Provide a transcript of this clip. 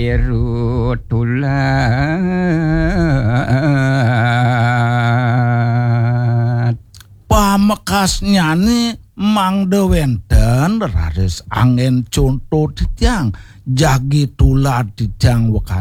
biru tulat pamekas nyani Mang Dewenten raris angin contoh titiang jagi tulat titiang